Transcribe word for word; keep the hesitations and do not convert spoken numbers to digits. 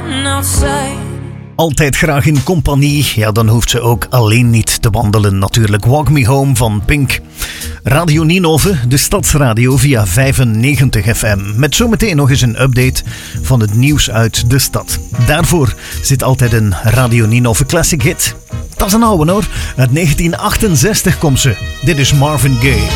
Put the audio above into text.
Altijd graag in compagnie, ja dan hoeft ze ook alleen niet te wandelen natuurlijk. Walk Me Home van Pink. Radio Ninove, de stadsradio via vijfennegentig F M. Met zometeen nog eens een update van het nieuws uit de stad. Daarvoor zit altijd een Radio Ninove Classic Hit. Dat is een oude hoor, uit negentien achtenzestig komt ze. Dit is Marvin Gaye.